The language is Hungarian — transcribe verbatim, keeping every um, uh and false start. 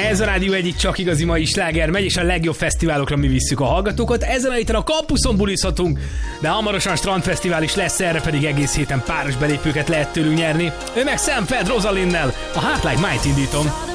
Ez a rádió egyik csak igazi mai sláger megy, és a legjobb fesztiválokra mi visszük a hallgatókat. Ezen a héten a kampuszon bulizhatunk, de hamarosan strandfesztivál is lesz, erre pedig egész héten páros belépőket lehet tőlünk nyerni. Ő meg Sam Feld Rosalinnel, a Heart Like Might indítom.